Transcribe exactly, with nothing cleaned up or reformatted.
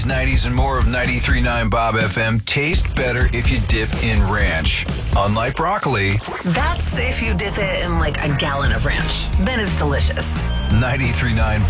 eighties, nineties, and more of ninety-three point nine Bob F M taste better if you dip in ranch. Unlike broccoli, That's if you dip it in like a gallon of ranch. Then it's delicious. ninety-three point nine